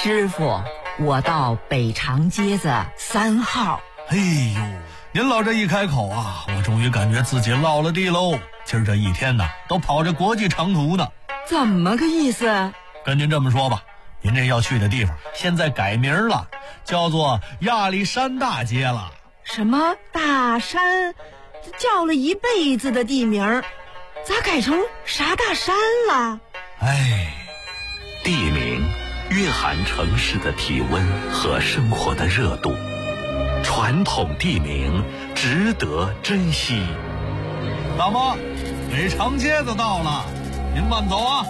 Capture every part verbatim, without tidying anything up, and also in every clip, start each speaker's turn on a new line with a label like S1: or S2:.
S1: 师傅，我到北长街子三号。
S2: 哎呦，您老这一开口啊，我终于感觉自己落了地喽。今儿这一天呢，都跑着国际长途呢。
S1: 怎么个意思？
S2: 跟您这么说吧，您这要去的地方现在改名了，叫做亚历山大街了。
S1: 什么大山？叫了一辈子的地名，咋改成啥大山了？
S2: 哎，
S3: 地名蕴含城市的体温和生活的热度，传统地名值得珍惜。
S2: 大妈，北长街子到了，您慢走啊。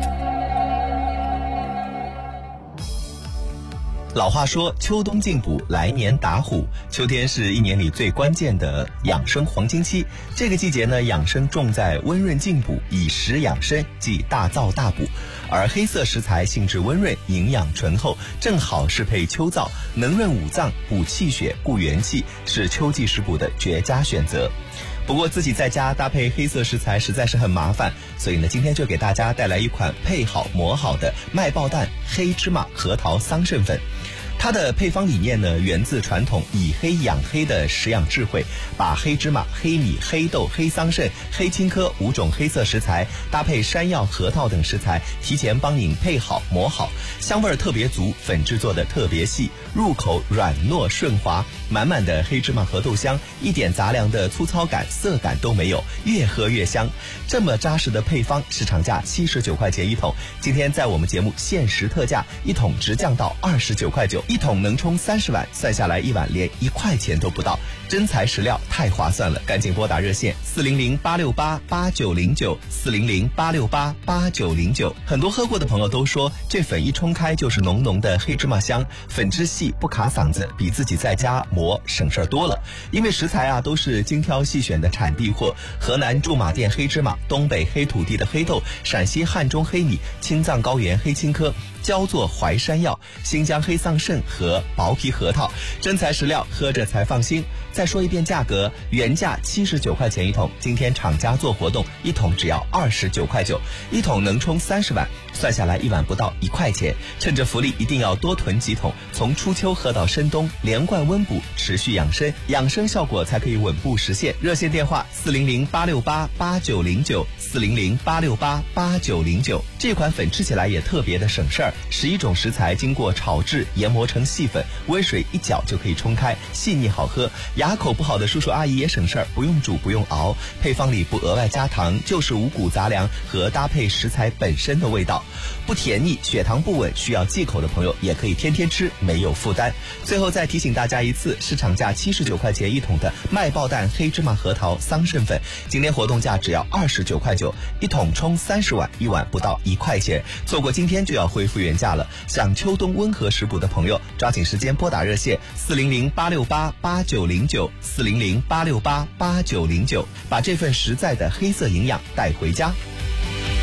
S4: 老话说秋冬进补，来年打虎。秋天是一年里最关键的养生黄金期，这个季节呢，养生重在温润进补，以食养生，即大燥大补。而黑色食材性质温润，营养醇厚，正好适配秋燥，能润五脏，补气血，固元气，是秋季食补的绝佳选择。不过自己在家搭配黑色食材实在是很麻烦，所以呢，今天就给大家带来一款配好磨好的麦爆蛋黑芝麻核桃桑葚粉。它的配方理念呢，源自传统以黑养黑的食养智慧，把黑芝麻、黑米、黑豆、黑桑葚、黑青稞五种黑色食材搭配山药、核桃等食材，提前帮您配好磨好，香味特别足，粉制作的特别细，入口软糯顺滑，满满的黑芝麻核豆香，一点杂粮的粗糙感、涩感都没有，越喝越香。这么扎实的配方，市场价七十九块钱一桶，今天在我们节目限时特价，一桶直降到二十九块九。一桶能冲三十碗，算下来一碗连一块钱都不到，真材实料，太划算了！赶紧拨打热线四零零八六八八九零九四零零八六八八九零九。很多喝过的朋友都说，这粉一冲开就是浓浓的黑芝麻香，粉质细不卡嗓子，比自己在家磨省事儿多了。因为食材啊都是精挑细选的产地货，河南驻马店黑芝麻，东北黑土地的黑豆，陕西汉中黑米，青藏高原黑青稞，焦作淮山药，新疆黑桑葚和薄皮核桃，真材实料，喝着才放心。再说一遍价格，原价七十九块钱一桶，今天厂家做活动，一桶只要二十九块九，一桶能冲三十碗，算下来一碗不到一块钱。趁着福利，一定要多囤几桶，从初秋喝到深冬，连贯温补，持续养生，养生效果才可以稳步实现。热线电话四零零八六八八九零九四零零八六八八九零九。这款粉吃起来也特别的省事儿，十一种食材经过炒制研磨成细粉，温水一搅就可以冲开，细腻好喝。牙口不好的叔叔阿姨也省事儿，不用煮不用熬，配方里不额外加糖，就是五谷杂粮和搭配食材本身的味道，不甜腻，血糖不稳需要忌口的朋友也可以天天吃，没有负担。最后再提醒大家一次，市场价七十九块钱一桶的麦爆蛋黑芝麻核桃桑葚粉，今天活动价只要二十九块九，一桶冲三十碗，一碗不到一块钱，错过今天就要恢复原价了。想秋冬温和食补的朋友，抓紧时间拨打热线四零零八六八八九零九四零零八六八八九零九，把这份实在的黑色营养带回家。